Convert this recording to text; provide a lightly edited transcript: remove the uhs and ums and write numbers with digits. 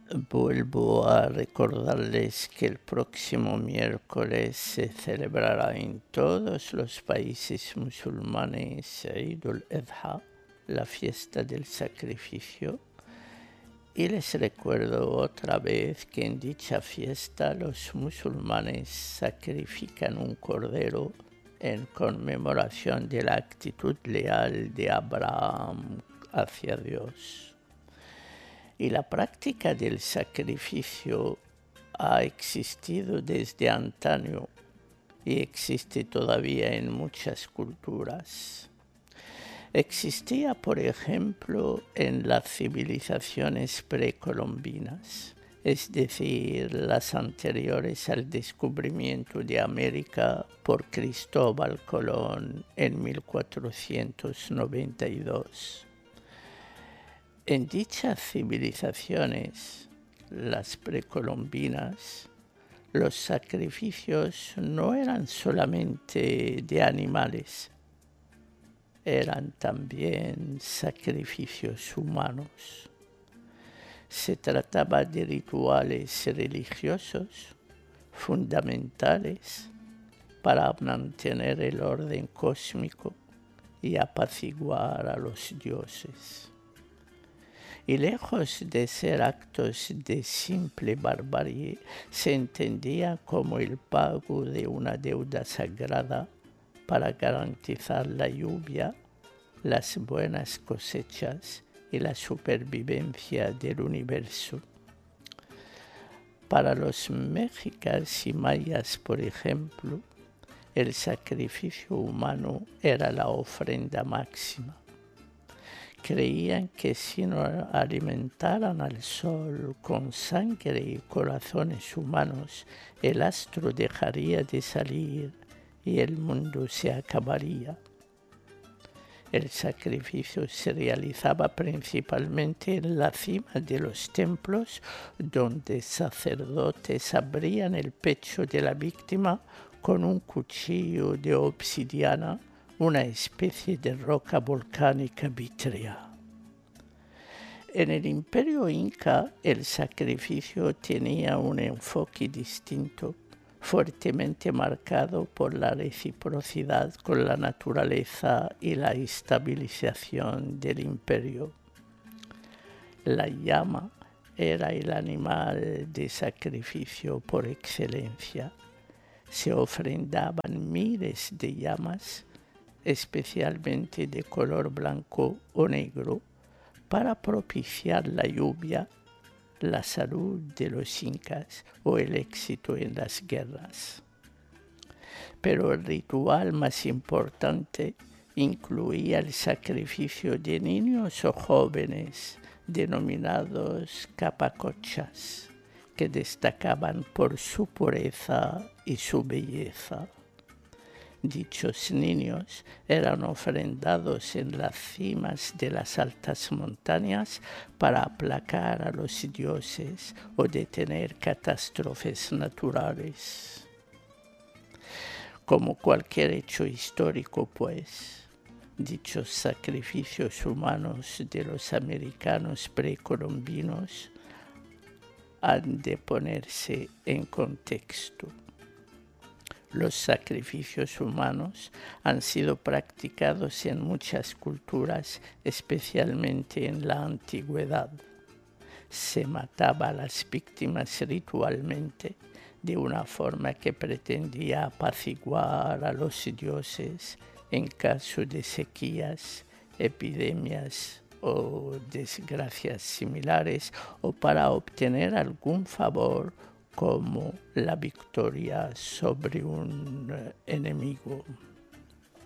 Vuelvo a recordarles que el próximo miércoles se celebrará en todos los países musulmanes Eid al-Adha, la fiesta del sacrificio. Y les recuerdo otra vez que en dicha fiesta los musulmanes sacrifican un cordero en conmemoración de la actitud leal de Abraham hacia Dios. Y la práctica del sacrificio ha existido desde antaño y existe todavía en muchas culturas. Existía, por ejemplo, en las civilizaciones precolombinas, es decir, las anteriores al descubrimiento de América por Cristóbal Colón en 1492. En dichas civilizaciones, las precolombinas, los sacrificios no eran solamente de animales, eran también sacrificios humanos. Se trataba de rituales religiosos fundamentales para mantener el orden cósmico y apaciguar a los dioses. Y lejos de ser actos de simple barbarie, se entendía como el pago de una deuda sagrada para garantizar la lluvia, las buenas cosechas y la supervivencia del universo. Para los mexicas y mayas, por ejemplo, el sacrificio humano era la ofrenda máxima. Creían que si no alimentaran al sol con sangre y corazones humanos, el astro dejaría de salir y el mundo se acabaría. El sacrificio se realizaba principalmente en la cima de los templos, donde sacerdotes abrían el pecho de la víctima con un cuchillo de obsidiana, una especie de roca volcánica vítrea. En el Imperio Inca, el sacrificio tenía un enfoque distinto, fuertemente marcado por la reciprocidad con la naturaleza y la estabilización del imperio. La llama era el animal de sacrificio por excelencia. Se ofrendaban miles de llamas, especialmente de color blanco o negro, para propiciar la lluvia, la salud de los incas o el éxito en las guerras. Pero el ritual más importante incluía el sacrificio de niños o jóvenes, denominados capacochas, que destacaban por su pureza y su belleza. Dichos niños eran ofrendados en las cimas de las altas montañas para aplacar a los dioses o detener catástrofes naturales. Como cualquier hecho histórico, pues, dichos sacrificios humanos de los americanos precolombinos han de ponerse en contexto. Los sacrificios humanos han sido practicados en muchas culturas, especialmente en la antigüedad. Se mataba a las víctimas ritualmente, de una forma que pretendía apaciguar a los dioses en caso de sequías, epidemias o desgracias similares, o para obtener algún favor como la victoria sobre un enemigo.